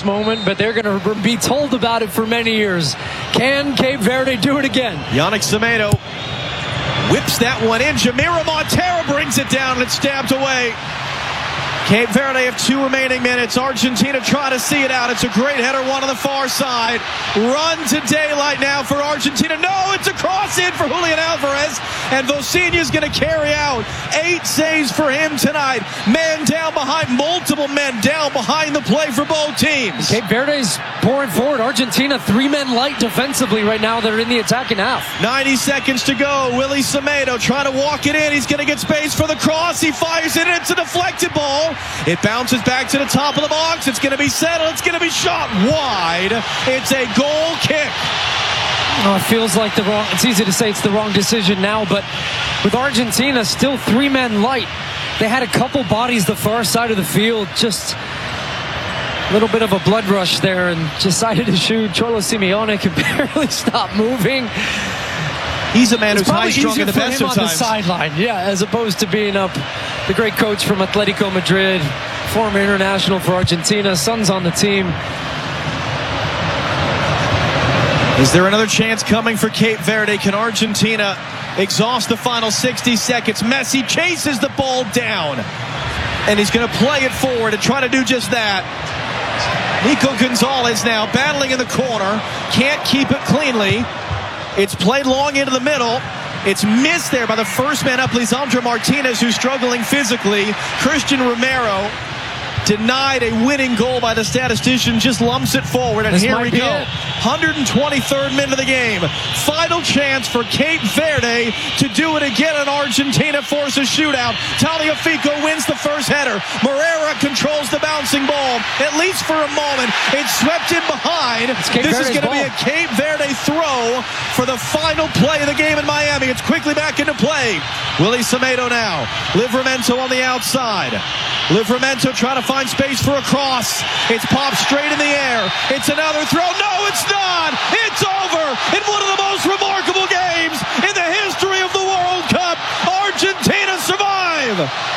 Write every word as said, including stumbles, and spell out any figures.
this moment, but they're going to be told about it for many years. Can Cape Verde do it again? Yannick Semedo whips that one in. Jamiro Monteiro brings it down and it's stabbed away. Cape Verde have two remaining minutes. Argentina trying to see it out. It's a great header, one on the far side. Run to daylight now for Argentina. No, it's a cross in for Julian Alvarez. And Vozinha's going to carry out eight saves for him tonight. Man down behind, multiple men down behind the play for both teams. Cape Verde's pouring forward. Argentina, three men light defensively right now. They're in the attacking half. ninety seconds to go. Willie Semedo trying to walk it in. He's going to get space for the cross. He fires it in. It's a deflected ball. It bounces back to the top of the box. It's going to be settled. It's going to be shot wide. It's a goal kick. Oh, it feels like the wrong. It's easy to say it's the wrong decision now, but with Argentina still three men light, they had a couple bodies the far side of the field. Just a little bit of a blood rush there, and decided to shoot. Cholo Simeone can barely stop moving. He's a man who's high strung in the best of times. On the sideline, yeah, as opposed to being up. The great coach from Atletico Madrid, former international for Argentina, son's on the team. Is there another chance coming for Cape Verde? Can Argentina exhaust the final sixty seconds? Messi chases the ball down, and he's going to play it forward and try to do just that. Nico Gonzalez now battling in the corner, can't keep it cleanly. It's played long into the middle. It's missed there by the first man up, Lisandro Martinez, who's struggling physically. Christian Romero denied a winning goal by the statistician, just lumps it forward, and this here we go. It. one hundred twenty-third minute of the game. Final chance for Cape Verde to do it again, and Argentina forces shootout. Tagliafico wins the first header. Moreira controls the bouncing ball, at least for a moment. It's swept in behind. This Verde's is going to be a Cape Verde throw for the final play of the game in Miami. It's quickly back into play. Willie Semedo now. Livramento on the outside. Livramento trying to find space for a cross. It's popped straight in the air. It's another throw. No, it's not. It's over in one of the most remarkable games in the history of the World Cup. Argentina survive.